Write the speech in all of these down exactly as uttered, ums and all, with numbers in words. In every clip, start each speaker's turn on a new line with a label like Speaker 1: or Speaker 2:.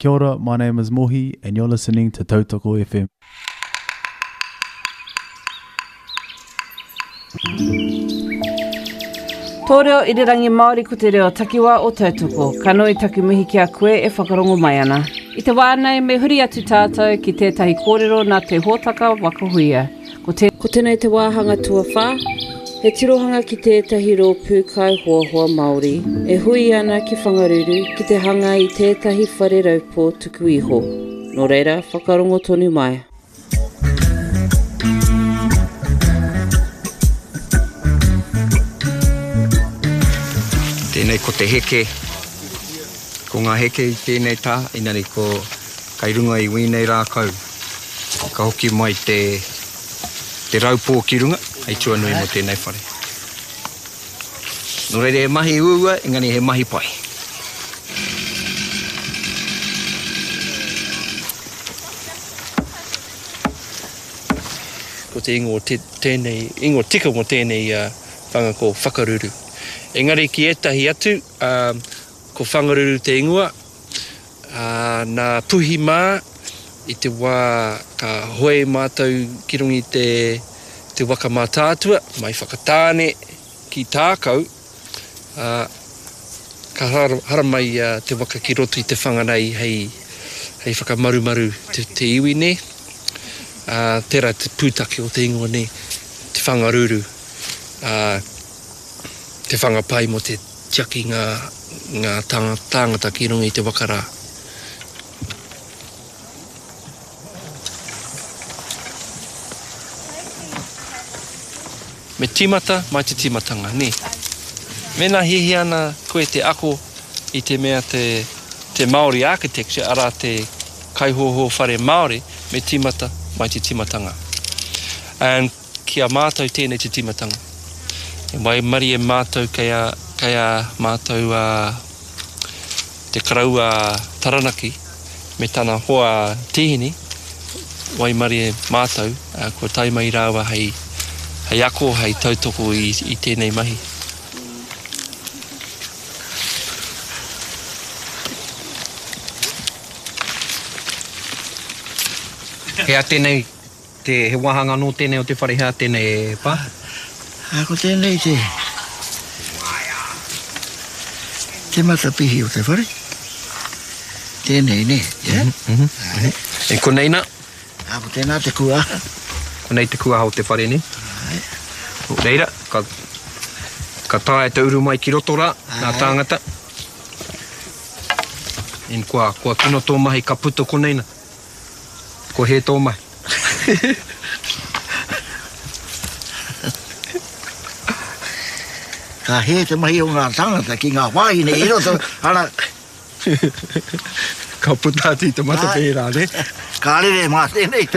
Speaker 1: Kia ora, my name is Mohi, and you're listening to Tautoko F M.
Speaker 2: Tō reo irirangi Māori ko te reo takiwa o Tautoko. Ka noi taki mihi ki a koe e whakarongo mai ana. I te wānei me huri atu tātou ki tētahi kōrero nā te hōtaka wakahuia. Ko, te, ko tēnei te wāhanga tuawha, he tirohanga ki tētahi ro pūkai hoa hoa Māori. E hui ana ki whangaruru ki te hanga i tētahi whare raupō tuku iho. Nō reira, whakarongo tonu mai.
Speaker 3: Tēnei ko te heke, ko ngā heke i tēnei tā, inari ko kai runga i wīnei rākau. Ka hoki mai te, te raupō ki runga, hei tuanui mo tēnei whare. Nō reire he mahi uua, ingani he mahi pai.
Speaker 4: Ko te ingo, te, tēnei, ingo tika mo tēnei uh, whanga ko whakaruru. Engari ki etahi atu, uh, ko whangaruru te ingoa, uh, nā puhi mā, i te wā ka hoe mātou ki rungi te, te waka mā tātua, mai whakatāne ki tākau, uh, ka hara, hara mai uh, te waka ki roto i te whanganei hei, hei whakamarumaru te, te iwi ne, uh, tērā te pūtaki o te ingoa ne, te whangaruru, uh, te whangapai mo te tiaki ngā, ngā tanga, tāngata ki runga i te wakarā. Me timata, mai te timatanga, ne? Mena hihi ana koe te ako i te mea te, te Māori architecture, ara te kaihoho whare Māori, me timata, mai te timatanga. And kia mātou tēnei te timatanga. E mai mari e mātou kei a, kei a mātou uh, te karau a taranaki me tana hoa tihini, wai mari e mātou, uh, kua taimai rāua hei, hei ako, hei tautoko i, i tēnei mahi.
Speaker 3: Hea tēnei, te he wahanga no tēnei o te whare, hea tēnei e pā?
Speaker 5: Ako tēnei te te matapihi o te whare. Tēnei ne, yeah?
Speaker 3: Mm -hmm. E ko nei nā?
Speaker 5: Ako tēnā te kuaha.
Speaker 3: Ko nei te kuaha o te whare ne?
Speaker 5: Ai.
Speaker 3: O reira, ka, ka tae te uru mai ki roto rā, nā tāngata. En kua, kua kino tō mahi ka puto ko nei nā. Ko he tō mahi.
Speaker 5: Ka he te mahi o ngā tangata ki ngā wāhine i roto, ana...
Speaker 3: Ka putāti te mata pērā, ne?
Speaker 5: Ka rere mā tēnei.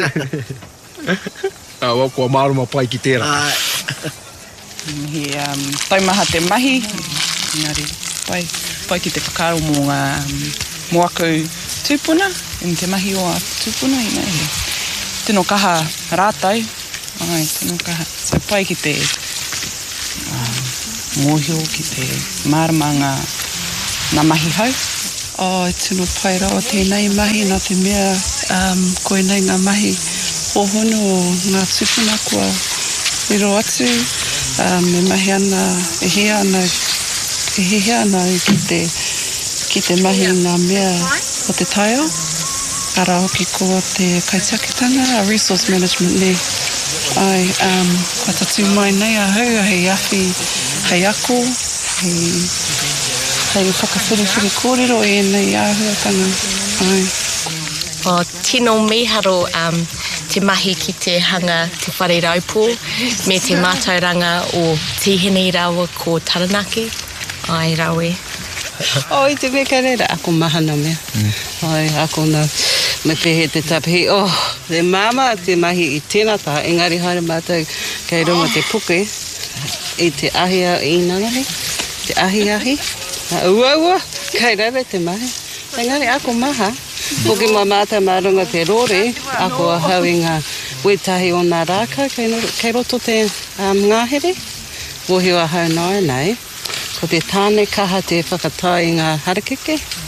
Speaker 3: Awa, kua māruma pai ki tērā.
Speaker 6: He um, taumaha te mahi, ngari, pai, pai ki te whakaro mō ngā um, moaku tūpuna, in te mahi o a tūpuna, ina he. Tino kaha rātau, ai, tino kaha, so pai ki te... Um, mōhio ki te mārama ngā, ngā mahi hau.
Speaker 7: O, e tino pai rawa tēnei mahi nā te mea um, koe nei ngā mahi hohono o ngā tupuna kua riro atu. Um, e mahi ana, e hea ana, e hea ana ki te, ki te mahi ngā mea o te taio. Ara hoki ko te kaitakitanga, a resource management ne. Ai, um, kua tatu mai nei a hau, hei awhi, hei ako, hei, hei whakawhiriwhiri kōrero e nei āhuatanga. Ai.
Speaker 8: O tino miharo um, te mahi ki te hanga te whare raupō, me te mātauranga o tihini rawa ko Taranaki. Ai, rawe.
Speaker 7: O, i te mea reira, ako mahana mea. Mm. Ai, ako na... Me pehe te tapihi, oh, te mama te mahi i tēnā taha, engari haere mātou kei runga te puke, i te ahia i nangari, te ahi ahi, ua ua, kei rere te mahi. Engari ako maha, puki mā mātou mā runga te rore, ako a hau i ngā wetahi o nā rākau, kei, kei roto te um, ngāhere, wohi a hau nai nei, ko te tāne kaha te whakatai i ngā harakeke,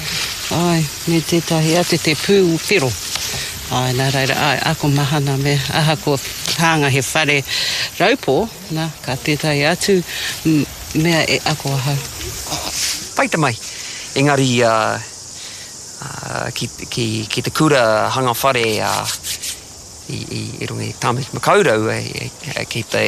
Speaker 7: Ai, me tētahi ate te pū whiro. Ai, nā reira, ai, ako mahana me aha ko hanga he whare raupō, nā, ka tētahi atu mea e ako aha.
Speaker 9: Paita mai, engari uh, uh, ki, ki, ki te kura hanga whare uh, i, i, i rungi Tāmaki Makaurau, e, e, ki te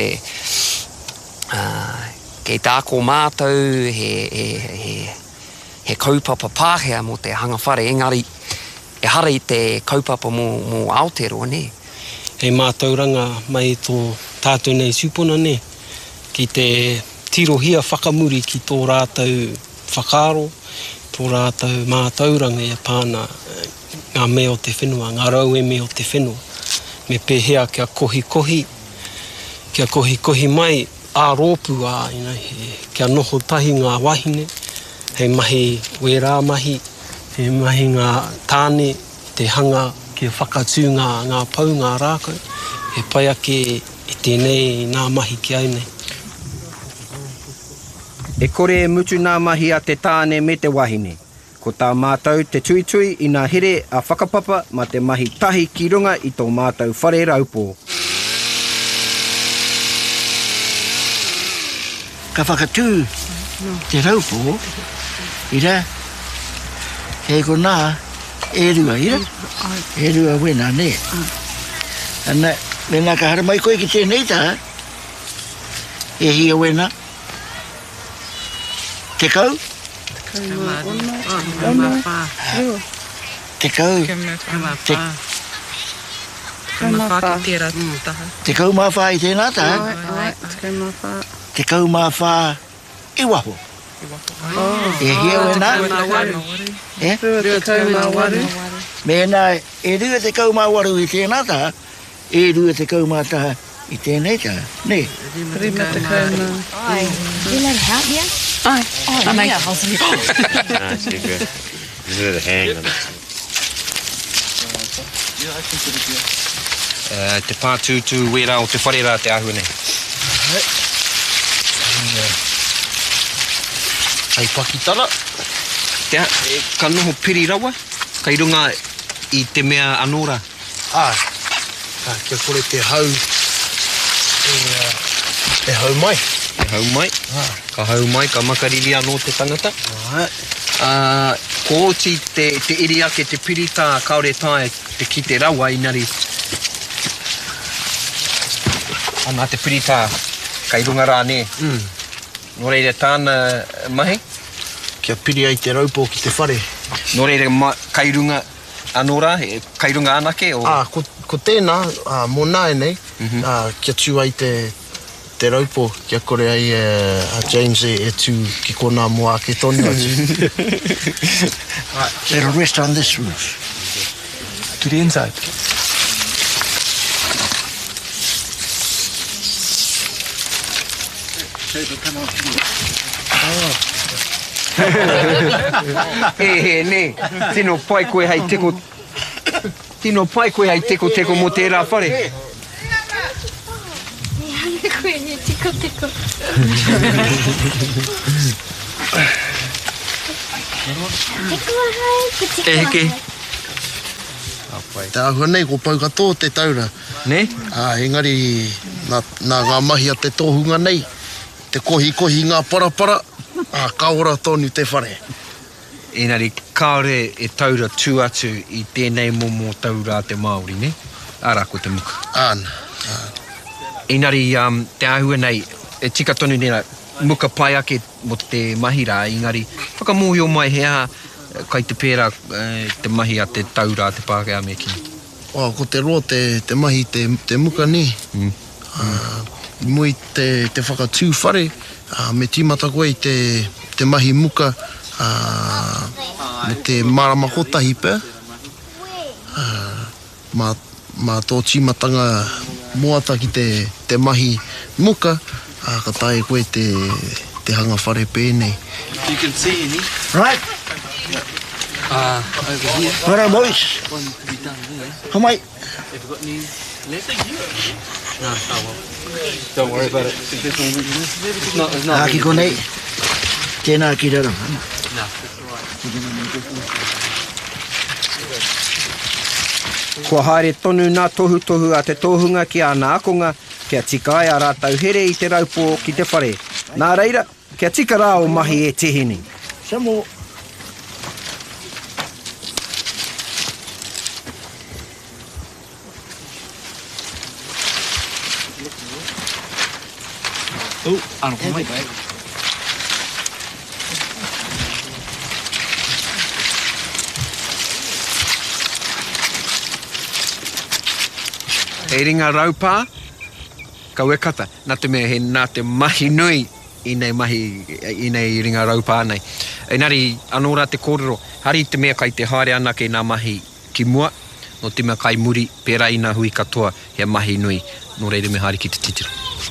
Speaker 9: uh, ki tāko mātou, he, he, he, he kaupapa pāhea mo te hanga whare, engari e hara i te kaupapa mō, mō Aotearoa, ne?
Speaker 10: Hei mātauranga mai tō tātou nei tūpuna, ne? Ki te tirohia whakamuri ki tō rātou whakaro, tō rātou mātauranga e pāna ngā mea o te whenua, ngā raueme mea o te whenua. Me pēhea kia kohi kohi, kia kohi kohi mai, ā rōpu ā, you know, he, kia noho tahi ngā wahine, hei mahi wērā mahi, he mahi ngā tāne, te hanga, kia whakatū ngā, ngā pau, ngā rākau. He pai ake i tēnei nā mahi ki au nei.
Speaker 3: E kore e mutu nā mahi a te tāne me te wahine. Ko tā mātou te tui tui i nā here a whakapapa ma te mahi tahi ki runga i tō mātou whare raupō.
Speaker 5: Ka whakatū te raupō, ira, hei ko nā, e rua, ira? E rua wena, ne? Ana, mena ka hara mai koe ki tēnei tā, e hia wena. Te kau? Te kau? Te Te kau mawha i tēnā tā? Te kau mawha i waho. E hia wena? E?
Speaker 7: Rua te kau mā waru.
Speaker 5: Mēnā, e rua te kau mā waru i tēnā tā, e rua te kau mā tā i tēnei tā, ne?
Speaker 7: Rima te kau mā.
Speaker 8: Ai, you let it out here?
Speaker 6: Ai,
Speaker 8: Oh,
Speaker 6: Anai.
Speaker 8: yeah, I'll see.
Speaker 11: Ah, she's good. Just let it hang on it.
Speaker 3: Uh, te pātūtū wera o te whare rā te ahu nei.
Speaker 10: Hei pakitara.
Speaker 3: Te, e, ka noho piri rawa, kai runga i te mea anora.
Speaker 10: Ai, ah, kia kore te hau, e, uh, e hau mai.
Speaker 3: E hau mai,
Speaker 10: Ah.
Speaker 3: ka hau mai, ka makariri anō te tangata.
Speaker 10: Ai,
Speaker 3: Uh, ko oti te, te iri ake te pirita kaore tae te ki te rawa inari. Ana te pirita kai runga rā ne.
Speaker 10: Mm.
Speaker 3: Nō reire tāna mahi,
Speaker 10: kia piri ai te raupō ki te whare.
Speaker 3: nō reire ma, kai runga anō rā, e, kai runga anake o...
Speaker 10: Ah, ko, ko tēnā, ah, mō nāe nei,
Speaker 3: Mhm.
Speaker 10: ah, kia tū ai te, te raupō, kia kore ai uh, a James e, e tū ki kona mua ake tonu atu.
Speaker 5: It'll rest on this roof.
Speaker 10: To the inside.
Speaker 3: e he, ne, tino pai koe hei teko... Tino pai koe hei teko teko mo tērā whare.
Speaker 8: Koe ni tiko tiko. Tiko hai, ko tiko
Speaker 3: E heke.
Speaker 10: Te ahua nei, ko pau katoa te taura.
Speaker 3: Ne?
Speaker 10: Ah, engari, nā, nā ngā mahi a te tohunga nei, te kohi kohi ngā parapara, ah, kaora tonu te whare.
Speaker 3: Engari, kaore e taura tū atu i tēnei momo taura te Māori, ne? Ara ko te muka.
Speaker 10: Āna.
Speaker 3: Engari, um, te ahua nei, e tika tonu nera, muka pai ake mo te mahi rā, engari, whakamohio mai hea, kai te pēra, eh, te mahi a te taura te Pākehā me kini.
Speaker 10: Oh, ko te roa te, te mahi te, te muka ni.
Speaker 3: Mm.
Speaker 10: Uh, mui te, te whakatū whare, uh, me tīmata koe i te, te mahi muka, uh, me te marama kotahi pē. Uh, mā, mā tō tīmatanga moata ki te, te mahi muka, uh, ka tae koe te, te hanga whare pēnei.
Speaker 11: You can see any.
Speaker 5: Right?
Speaker 11: Uh, over here.
Speaker 5: Right on, boys.
Speaker 11: One to be done there.
Speaker 5: How many?
Speaker 11: Have you got any left? No, oh well. Don't worry about it. This one, it's not, it's not
Speaker 5: Ah, ki
Speaker 11: really-
Speaker 5: konei. Tēnā ki rara.
Speaker 3: Kua haere tonu nā tohu tohu a te tohunga ki a nā akonga, kia tika ai a rātau here i te raupō ki te whare. Nā reira, kia tika rā o mahi e tehini.
Speaker 5: Samo.
Speaker 12: Oh, ano ko mai.
Speaker 3: E ringa raupā, kau e kata, nā te mea he nā te mahi nui i nei mahi, i nei ringa raupā nei. Engari, anō rā te kōrero, hari te mea kai te haere ana ke nā mahi ki mua, no te mea kai muri, pērā i nā hui katoa, he mahi nui, no reire me haere ki te titiro.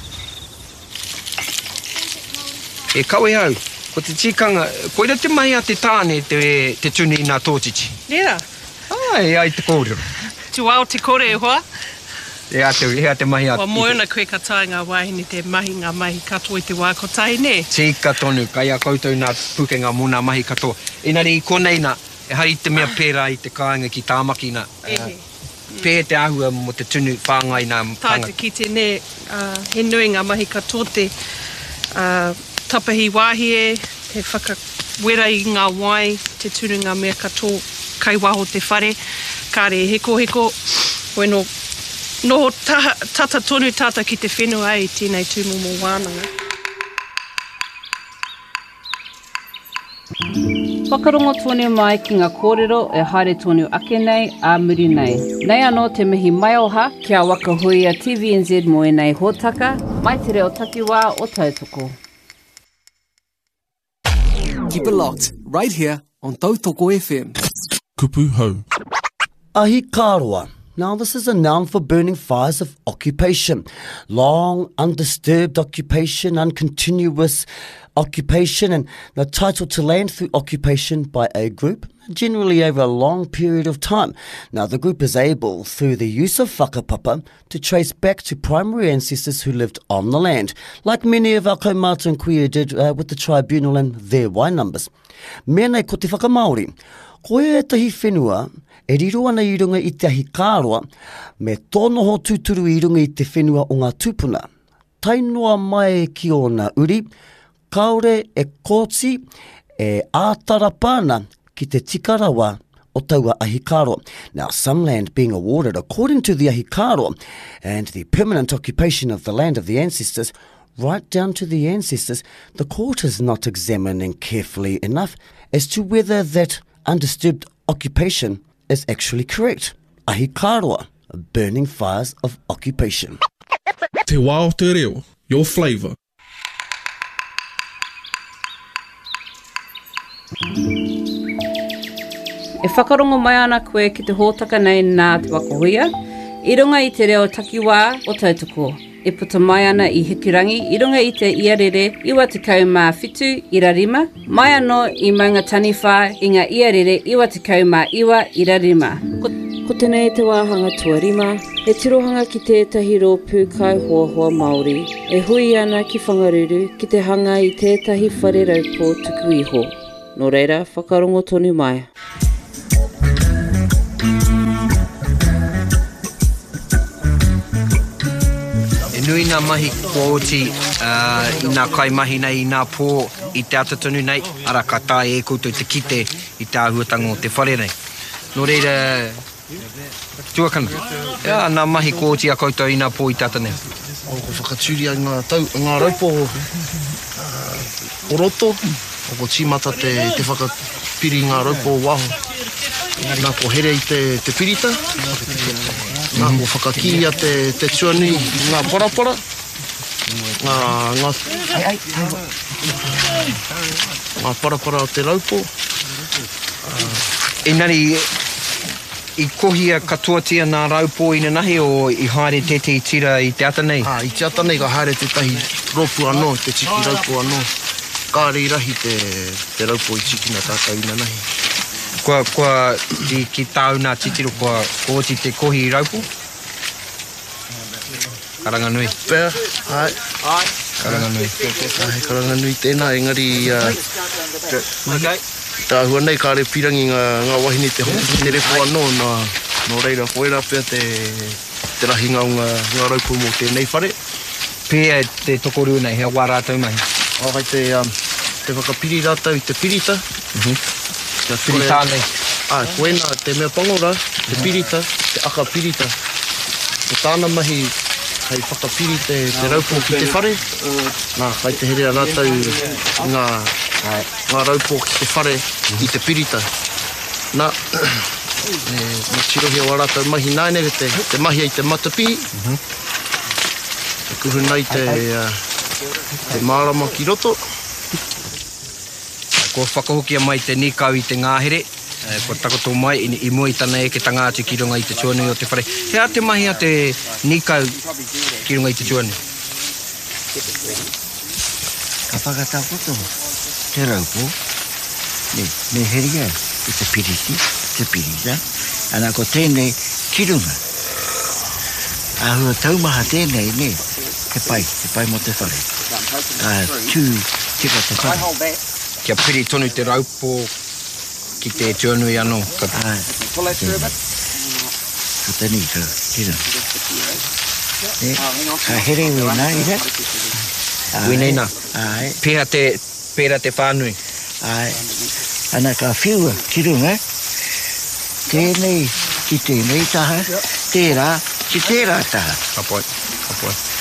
Speaker 3: E kawe au, ko te tikanga, koira te mai a te tāne te, te tuni i nā tōtiti.
Speaker 6: Nera.
Speaker 3: Ai, ai te kōrero.
Speaker 6: Tu wao te kore e hoa.
Speaker 3: E a te, e a te mahi a
Speaker 6: Wa moena koe ka tae ngā wahine te mahi ngā mahi katoa i te wā ko tae ne.
Speaker 3: Tika tonu, kai a koutou nā pukenga mō nā mahi katoa. Engari, i konei nā, e hari te mea pērā i te kāinga ki tāmaki nā.
Speaker 6: Ehe.
Speaker 3: Pē te ahua mo te tunu whāngai nā
Speaker 6: Tāi te ki te ne, uh, he nui ngā mahi katoa te uh, tapahi wāhie, te whakawera i ngā wai, te tunu ngā mea katoa kai waho te whare, kāre heko heko, bueno, noho taha, tata tonu tata ki te whenua ai tēnei tūmomo wānanga.
Speaker 2: Whakarongo tonu mai ki ngā kōrero e haere tonu ake nei, a muri nei. Nei anō te mihi mai oha, kia wakahuia T V N Z mo e nei hōtaka, mai te reo takiwā o tautoko.
Speaker 13: Keep it locked, right here on Tautoko F M.
Speaker 1: Kupu hau.
Speaker 14: Ahikaroa. Now, this is a noun for burning fires of occupation. Long, undisturbed occupation, uncontinuous occupation, and the title to land through occupation by a group, generally over a long period of time. Now, the group is able, through the use of whakapapa, to trace back to primary ancestors who lived on the land, like many of our kaumata and kuia did uh, with the tribunal and their wai numbers. Mea nei ko te whakamaori. Ko e tahi whenua, e riro ana i runga i te ahikaroa, me tōno ho tūturu i runga i te whenua o ngā tūpuna. Tainoa mai ki ona uri, kaore e kōti e ātara pāna ki te tikarawa o taua ahikaro. Now, some land being awarded according to the ahikaro and the permanent occupation of the land of the ancestors, right down to the ancestors, the court is not examining carefully enough as to whether that undisturbed occupation is actually correct. Ahikaroa, burning fires of occupation.
Speaker 15: Te wā o te reo, your flavour.
Speaker 2: E whakarongo mai ana koe ki te hōtaka nei nā te wakahuia, i runga i te reo takiwā o tautoko. E puta mai ana i Hikirangi, i runga i te iarere iwa te kau mā whitu ira rima, mai anō i maunga taniwha i ngā iarere iwa te kau mā iwa ira rima. Ko, ko tēnei te wāhanga tuarima, e tirohanga ki tētahi rō pūkai hoa hoa Māori, e hui ana ki whangaruru ki te hanga i tētahi whare raupō tuku iho. Nō reira, whakarongo tonu mai.
Speaker 3: Nui nā mahi kua oti uh, i nā kai mahi nei i nā pō i te atatonu nei, ara ka tāi e koutou te kite i te āhuatanga o te whare nei. Nō reira, tuakana, ia, nā mahi kua oti a koutou i nā pō i te ata nei.
Speaker 16: O ko whakaturi a ngā, tau, ngā raupo o roto, o ko tīmata te, te whakapiri ngā raupo o waho. Nā ko here i te, te pirita, nā ko whakakia te, te tuanui, ngā parapara, ngā, ngā, ngā parapara o te raupo.
Speaker 3: Engari, i kohia katoatia nā raupo ina nahi o i haere te te tira i te ata nei?
Speaker 16: Ah, I te ata nei ka haere te tahi ropu anō, te tiki raupo anō. Kāre i rahi te, te raupo i tiki na tātou ina nahi.
Speaker 3: Kua, kua ki, ki tāu nā titiro, kua kōti te kohi i raupo? Karanga nui.
Speaker 16: Pea, ai.
Speaker 3: Ai. Karanganui.
Speaker 16: Ai, karanganui tēnā, engari... Tā hua nei, kāre pirangi ngā, ngā wahine te hoki te repo anō, nā, nō reira koera pia te, te rahinga o ngā, ngā raupu mō tēnei whare.
Speaker 3: Pēa te tokoru nei, hea wā rātou mahi.
Speaker 16: Ai, te, um, te whakapiri rātou i te pirita.
Speaker 3: Te pirita nei.
Speaker 16: Ai, koena, te mea pangora, te pirita, te aka pirita. Te tāna mahi, hei whakapiri te, te raupo ki te whare. Nā, kai te herea rātou ngā, ngā raupo ki te whare i te pirita. Nā, e, nā tirohia wa rātou mahi nāne, te, te mahi ai te matapi. Te kuhu nei te, uh, te mārama ki roto.
Speaker 3: Ko whakahokia mai te nikau i te ngāhere. Ko takoto mai i, i mua i tana e ke tangātu ki runga i te tuanui o te whare. Hea te mahi a te nikau ki runga i te tuanui?
Speaker 5: Ka whakatakoto te raupo, ne, ne heria i te piriti, te pirita, ana ko tēnei ki runga. Ahua taumaha tēnei, ne, te pai, te pai mo te whare. Ka tū tika te whare.
Speaker 3: Kia piri tonu te raupo ki te tuanui anō. Ka...
Speaker 5: Ai, tēnei. Ka tēnei ka ki runga. Ne, ka here ui nā i re.
Speaker 3: Winena.
Speaker 5: Ai.
Speaker 3: Pēra te, pēra te whānui.
Speaker 5: Ai. Ana ka whiua ki runga. Tēnei ki tēnei taha. Tērā ki tērā taha.
Speaker 3: Ka poi, ka poi.